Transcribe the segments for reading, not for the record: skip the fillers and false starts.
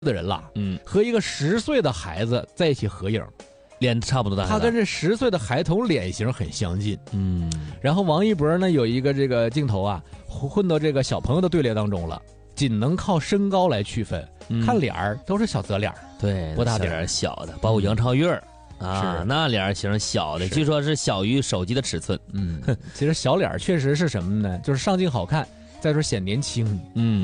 的人了，和一个10岁的孩子在一起合影， 脸差不多大， 他跟这10岁的孩童脸型很相近。然后王一博呢有一个这个镜头啊，混到这个小朋友的队列当中了，仅能靠身高来区分，看脸儿都是小泽脸， 对， 不大点小的，包括杨超越啊，那脸型小的，据说是小于手机的尺寸。 其实小脸确实是什么呢？就是上镜好看，再说显年轻。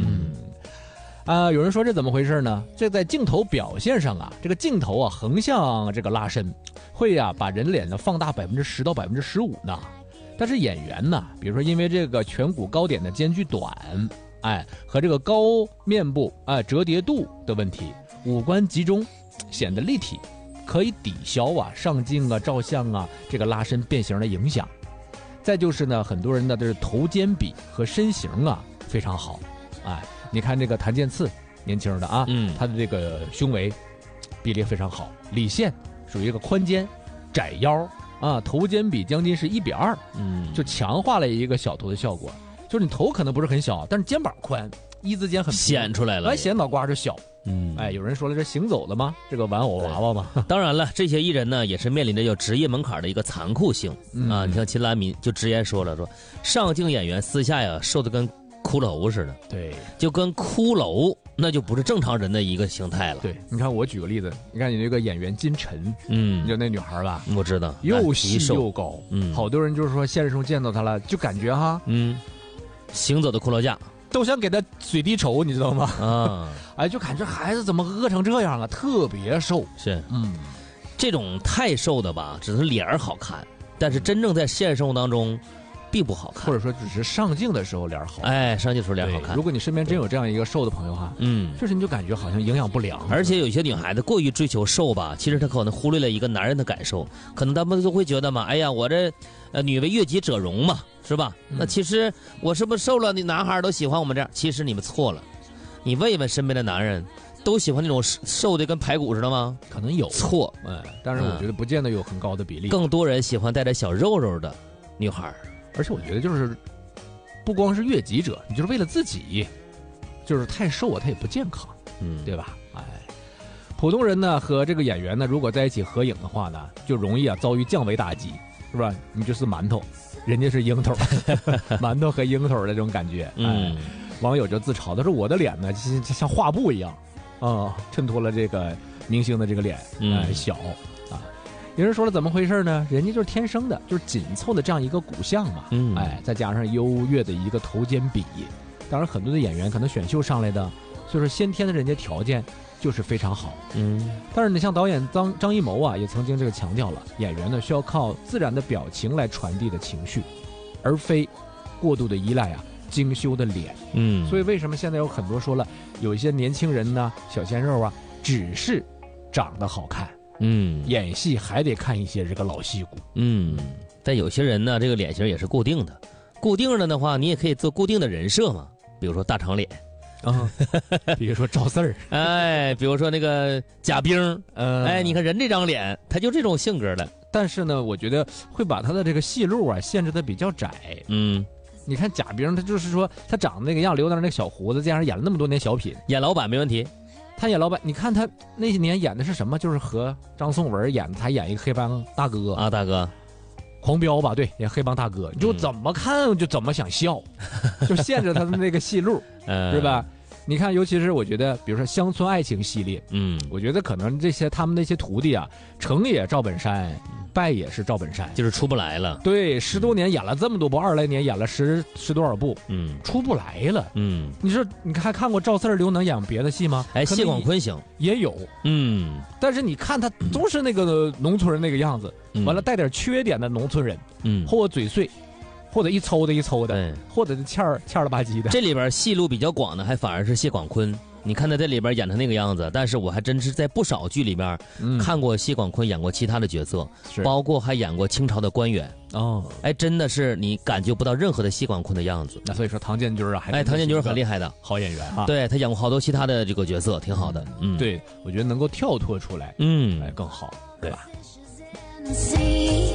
有人说这怎么回事呢？这在镜头表现上啊，这个镜头啊横向这个拉伸，会把人脸呢放大10%到15%呢。但是演员呢，比如说因为这个颧骨高点的间距短，和这个高面部折叠度的问题，五官集中，显得立体，可以抵消上镜照相这个拉伸变形的影响。再就是呢，很多人的这头肩比和身形非常好，你看这个谭健次，年轻的他的这个胸围比例非常好，李现属于一个宽肩窄腰头肩比将近是1比2，就强化了一个小头的效果。就是你头可能不是很小，但是肩膀宽，一字肩很显出来了， 显脑瓜就小。有人说了，这行走的吗？这个玩偶娃娃吗？ 当然了，这些艺人呢也是面临着有职业门槛的一个残酷性你像秦岚民就直言说了，说上镜演员私下瘦得跟骷髅似的， 对， 就跟骷髅，那就不是正常人的一个形态了。 对，你看我举个例子，你看你这个演员金晨，你就那女孩吧， 我知道， 又细又高，好多人就是说现实中见到她了，就感觉行走的骷髅架， 都想给她水滴筹，你知道吗？就感觉孩子怎么饿成这样啊，特别瘦。 是，这种太瘦的吧，只是脸儿好看，但是真正在现实生活当中并不好看， 或者说只是上镜的时候脸好， 上镜时候脸好看。 如果你身边真有这样一个瘦的朋友确实你就感觉好像营养不良。 而且有些女孩子过于追求瘦吧，其实她可能忽略了一个男人的感受，可能他们都会觉得嘛，哎呀，我这女为悦己者容嘛，是吧？那其实我是不是瘦了，你男孩都喜欢我们这样？其实你们错了，你问一问身边的男人，都喜欢那种瘦的跟排骨似的吗？ 可能有错， 但是我觉得不见得有很高的比例。 更多人喜欢带着小肉肉的女孩。 而且我觉得就是不光是悦己者，你就是为了自己，就是太瘦它也不健康，对吧？普通人呢和这个演员呢如果在一起合影的话呢，就容易遭遇降维打击，是吧？你就是馒头，人家是樱桃，馒头和樱桃的这种感觉。网友就自嘲，他说我的脸呢像画布一样衬托了这个明星的这个脸小。有人说了怎么回事呢？人家就是天生的，就是紧凑的这样一个骨相嘛，再加上优越的一个头肩比，当然很多的演员可能选秀上来的，所以说先天的人家条件就是非常好。但是你像导演张艺谋也曾经这个强调了，演员呢需要靠自然的表情来传递的情绪，而非过度的依赖精修的脸。所以为什么现在有很多说了，有一些年轻人呢，小鲜肉只是长得好看。演戏还得看一些这个老戏骨。 但有些人呢，这个脸型也是固定的，固定的话，你也可以做固定的人设嘛，比如说大长脸比如说赵四儿， 比如说那个贾冰，你看人这张脸，他就这种性格的。 但是呢，我觉得会把他的这个戏路限制的比较窄。你看贾冰，他就是说他长得那个样，留着那个小胡子，加上演了那么多年小品， 演老板没问题。 他演老板，你看他那些年演的是什么？就是和张颂文演的，他演一个黑帮大哥大哥， 狂飙吧，对，演黑帮大哥，你就怎么看就怎么想笑，就限制他的那个戏路，是吧？你看，尤其是我觉得，比如说乡村爱情系列，我觉得可能这些他们那些徒弟成也赵本山，败也是赵本山， 就是出不来了。 对，10多年演了这么多部，20来年演了十多少部，出不来了。你说你还看过赵四儿、刘能演别的戏吗？ 谢广坤行也有，但是你看他都是那个农村人那个样子，完了带点缺点的农村人，或者嘴碎。或者一抽的，或者是欠了吧唧的。 这里边戏路比较广的，还反而是谢广坤。你看他在里边演成那个样子，但是我还真是在不少剧里边看过谢广坤演过其他的角色，包括还演过清朝的官员。真的是你感觉不到任何的谢广坤的样子。 那所以说唐建军唐建军很厉害的好演员对，他演过好多其他的这个角色，挺好的。 对，我觉得能够跳脱出来，更好，对吧？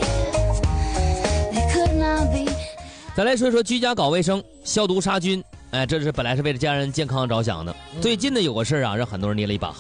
再来说一说居家搞卫生、消毒杀菌， 哎，这是本来是为了家人健康着想的。最近呢有个事儿啊，让很多人捏了一把汗。